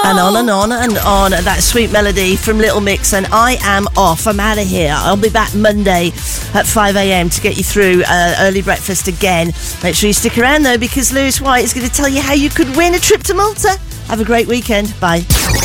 And on and on. That sweet melody from Little Mix, and I am off. I'm out of here. I'll be back Monday at 5 a.m. to get you through early breakfast again. Make sure you stick around though, because Lewis White is going to tell you how you could win a trip to Malta. Have a great weekend. Bye.